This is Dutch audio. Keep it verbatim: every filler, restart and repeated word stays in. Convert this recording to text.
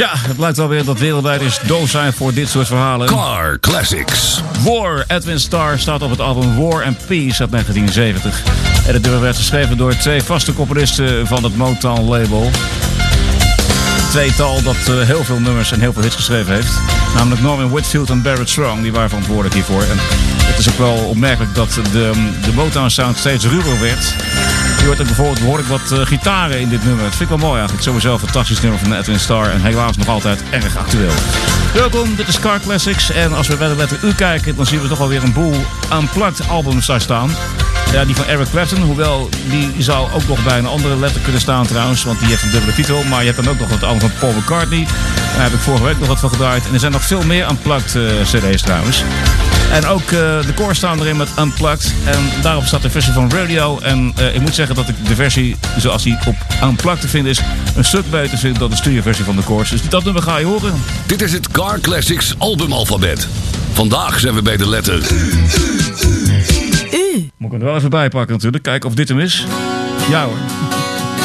Ja, het blijkt wel weer dat wereldwijders doof zijn voor dit soort verhalen. Car Classics. War, Edwin Starr staat op het album War and Peace uit negentien zeventig. En het nummer werd geschreven door twee vaste componisten van het Motown-label. Tweetal dat uh, heel veel nummers en heel veel hits geschreven heeft. Namelijk Norman Whitfield en Barrett Strong, die waren verantwoordelijk hiervoor. En het is ook wel opmerkelijk dat de, de Motown-sound steeds ruwer werd. Je hoort ook bijvoorbeeld behoorlijk wat uh, gitaren in dit nummer. Dat vind ik wel mooi eigenlijk. Sowieso een fantastisch nummer van Edwin Starr en helaas nog altijd erg actueel. Welkom, dit is Car Classics. En als we bij de letter U kijken, dan zien we toch alweer een boel unplugged albums daar staan. Ja, die van Eric Clapton, hoewel die zou ook nog bij een andere letter kunnen staan trouwens, want die heeft een dubbele titel. Maar je hebt dan ook nog het album van Paul McCartney. Daar heb ik vorige week nog wat van gedraaid. En er zijn nog veel meer unplugged uh, cd's trouwens. En ook uh, de Corrs staan erin met unplugged. En daarop staat de versie van Radio. En uh, ik moet zeggen dat ik de versie zoals die op unplugged te vinden is een stuk beter vind dan de studioversie van de Corrs. Dus dat nummer ga je horen. Dit is het Car Classics albumalfabet. Vandaag zijn we bij de letter U. Moet ik hem er wel even bij pakken natuurlijk. Kijken of dit hem is. Ja hoor.